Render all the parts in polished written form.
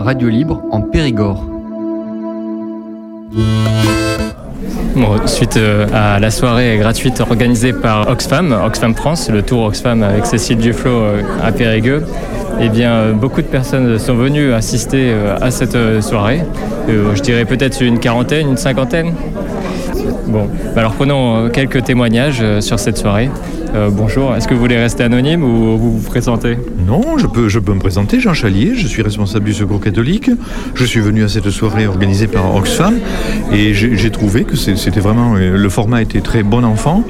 radio libre en Périgord. Suite à la soirée gratuite organisée par Oxfam France, le tour Oxfam avec Cécile Duflot à Périgueux, beaucoup de personnes sont venues assister à cette soirée. Je dirais peut-être une quarantaine, une cinquantaine. Alors prenons quelques témoignages sur cette soirée. Bonjour, est-ce que vous voulez rester anonyme ou vous vous présentez ? Non, je peux me présenter, Jean Chalier, je suis responsable du Secours catholique. Je suis venu à cette soirée organisée par Oxfam et j'ai trouvé que c'était vraiment, le format était très bon enfant.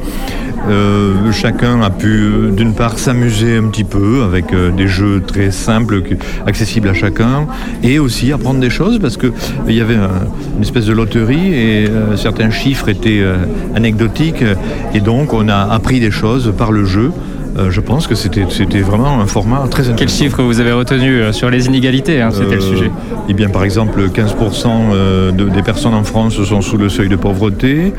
Chacun a pu d'une part s'amuser un petit peu avec des jeux très simples, accessibles à chacun, et aussi apprendre des choses parce qu'il y avait une espèce de loterie et certains chiffres étaient anecdotiques et donc on a appris des choses par le jeu. Je pense que c'était vraiment un format très intéressant. Quel chiffre vous avez retenu sur les inégalités, c'était le sujet ? Par exemple, 15% des personnes en France sont sous le seuil de pauvreté.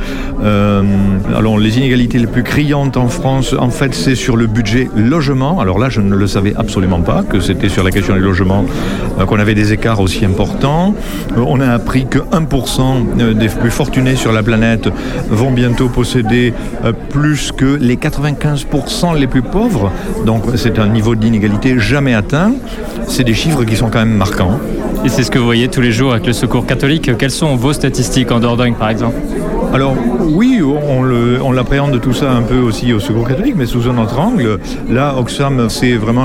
Alors, les inégalités les plus criantes en France, en fait, c'est sur le budget logement. Alors là, je ne le savais absolument pas, que c'était sur la question du logement qu'on avait des écarts aussi importants. On a appris que 1% des plus fortunés sur la planète vont bientôt posséder plus que les 95% les plus pauvres, donc c'est un niveau d'inégalité jamais atteint. C'est des chiffres qui sont quand même marquants. Et c'est ce que vous voyez tous les jours avec le Secours catholique. Quelles sont vos statistiques en Dordogne, par exemple ? Alors oui, on l'appréhende tout ça un peu aussi au Secours catholique, mais sous un autre angle. Là, Oxfam, c'est vraiment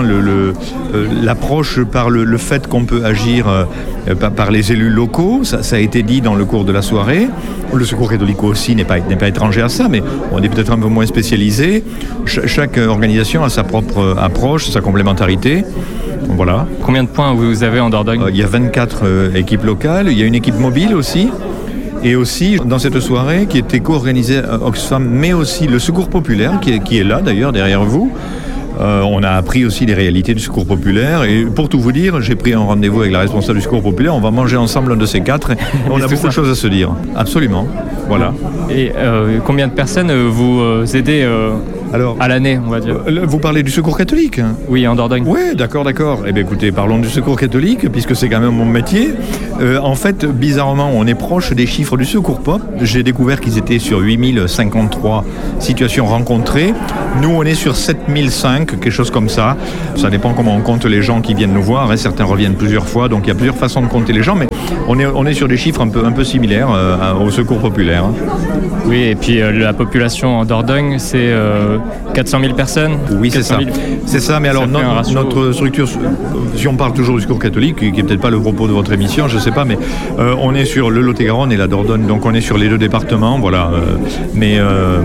l'approche par le fait qu'on peut agir par les élus locaux. Ça a été dit dans le cours de la soirée. Le Secours catholique aussi n'est pas étranger à ça, mais on est peut-être un peu moins spécialisé. Chaque organisation a sa propre approche, sa complémentarité. Voilà. Combien de points vous avez en Dordogne ? Il y a 24 équipes locales. Il y a une équipe mobile aussi. Et aussi, dans cette soirée qui était co-organisée à Oxfam, mais aussi le Secours populaire, qui est là d'ailleurs, derrière vous. On a appris aussi les réalités du Secours populaire. Et pour tout vous dire, j'ai pris un rendez-vous avec la responsable du Secours populaire. On va manger ensemble un de ces 4. Et on a beaucoup de choses à se dire. Absolument. Voilà. Et combien de personnes vous aidez à l'année, on va dire ? Vous parlez du Secours catholique ? Oui, en Dordogne. Oui, d'accord. Eh bien, écoutez, parlons du Secours catholique, puisque c'est quand même mon métier. En fait, bizarrement, on est proche des chiffres du Secours pop. J'ai découvert qu'ils étaient sur 8053 situations rencontrées. Nous, on est sur 7005, quelque chose comme ça. Ça dépend comment on compte les gens qui viennent nous voir. Certains reviennent plusieurs fois, donc il y a plusieurs façons de compter les gens, mais on est sur des chiffres un peu similaires au Secours populaire. Oui, et puis la population en Dordogne, c'est 400 000 personnes. Oui, c'est ça. C'est ça, mais alors notre structure, si on parle toujours du Secours catholique, qui n'est peut-être pas le propos de votre émission, je ne sais pas, mais on est sur le Lot-et-Garonne et la Dordogne, donc on est sur les 2 départements, voilà. Mais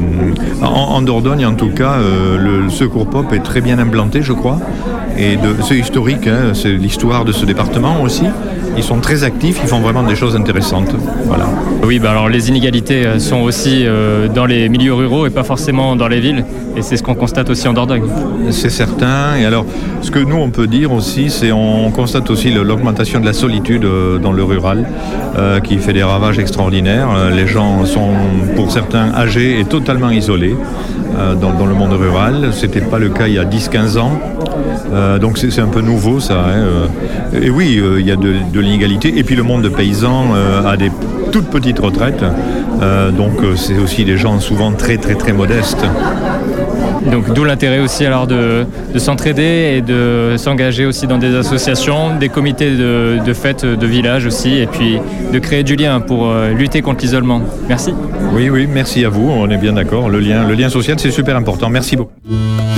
en Dordogne, en tout cas, le Secours pop est très bien implanté, je crois. Et c'est historique, c'est l'histoire de ce département aussi. Ils sont très actifs, ils font vraiment des choses intéressantes. Voilà. Oui, alors les inégalités sont aussi dans les milieux ruraux et pas forcément dans les villes. Et c'est ce qu'on constate aussi en Dordogne. C'est certain. Et alors, ce que nous, on peut dire aussi, c'est on constate aussi l'augmentation de la solitude dans le rural, qui fait des ravages extraordinaires. Les gens sont, pour certains, âgés et totalement isolés dans le monde rural. Ce n'était pas le cas il y a 10-15 ans. Donc c'est un peu nouveau, ça. Et oui, il y a de l'inégalité. Et puis le monde de paysans a des toutes petites retraites. Donc c'est aussi des gens souvent très, très, très modestes. Donc d'où l'intérêt aussi alors de s'entraider et de s'engager aussi dans des associations, des comités de fêtes de village aussi, et puis de créer du lien pour lutter contre l'isolement. Merci. Oui, merci à vous, on est bien d'accord. Le lien social, c'est super important. Merci beaucoup.